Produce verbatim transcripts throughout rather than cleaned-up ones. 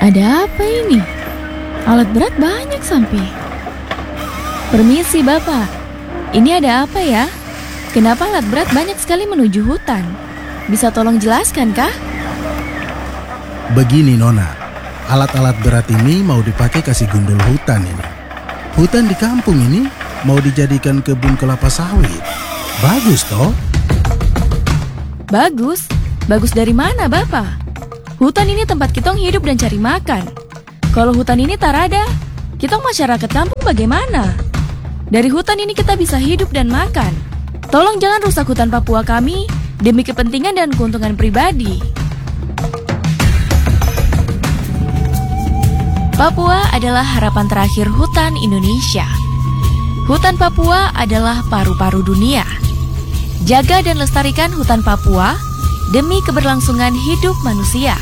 Ada apa ini? Alat berat banyak sampai. Permisi Bapak, ini ada apa ya? Kenapa alat berat banyak sekali menuju hutan? Bisa tolong jelaskan kah? Begini Nona, alat-alat berat ini mau dipakai kasih gundul hutan ini. Hutan di kampung ini mau dijadikan kebun kelapa sawit. Bagus toh? Bagus? Bagus dari mana Bapak? Hutan ini tempat kitong hidup dan cari makan. Kalau hutan ini tak ada, kitong masyarakat kampung bagaimana? Dari hutan ini kita bisa hidup dan makan. Tolong jangan rusak hutan Papua kami demi kepentingan dan keuntungan pribadi. Papua adalah harapan terakhir hutan Indonesia. Hutan Papua adalah paru-paru dunia. Jaga dan lestarikan hutan Papua demi keberlangsungan hidup manusia.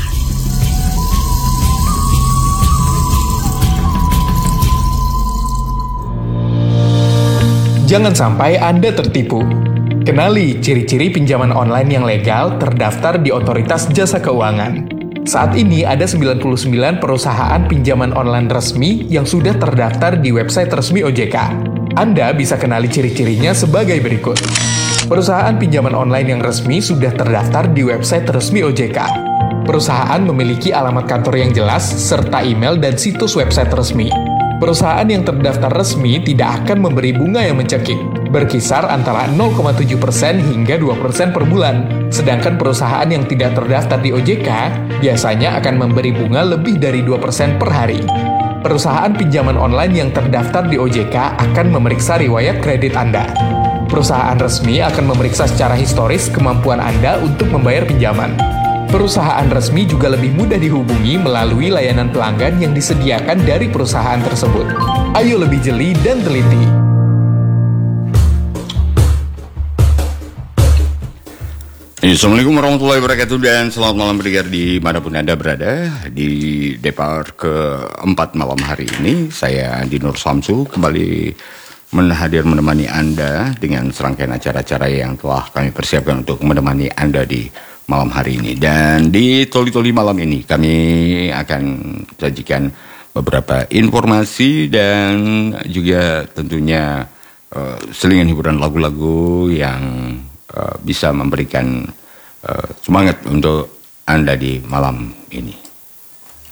Jangan sampai Anda tertipu. Kenali ciri-ciri pinjaman online yang legal terdaftar di Otoritas Jasa Keuangan. Saat ini ada sembilan puluh sembilan perusahaan pinjaman online resmi yang sudah terdaftar di website resmi O J K. Anda bisa kenali ciri-cirinya sebagai berikut. Perusahaan pinjaman online yang resmi sudah terdaftar di website resmi O J K. Perusahaan memiliki alamat kantor yang jelas serta email dan situs website resmi. Perusahaan yang terdaftar resmi tidak akan memberi bunga yang mencekik, berkisar antara nol koma tujuh persen hingga dua persen per bulan. Sedangkan perusahaan yang tidak terdaftar di O J K biasanya akan memberi bunga lebih dari dua persen per hari. Perusahaan pinjaman online yang terdaftar di O J K akan memeriksa riwayat kredit Anda. Perusahaan resmi akan memeriksa secara historis kemampuan Anda untuk membayar pinjaman. Perusahaan resmi juga lebih mudah dihubungi melalui layanan pelanggan yang disediakan dari perusahaan tersebut. Ayo lebih jeli dan teliti. Assalamualaikum warahmatullahi wabarakatuh dan selamat malam pendengar dimanapun Anda berada. Di Depar keempat malam hari ini, saya Andi Nur Samsu kembali menghadir menemani Anda dengan serangkaian acara-acara yang telah kami persiapkan untuk menemani Anda di malam hari ini. Dan di Toli-Toli malam ini kami akan sajikan beberapa informasi dan juga tentunya uh, selingan hiburan lagu-lagu yang uh, bisa memberikan uh, semangat untuk Anda di malam ini.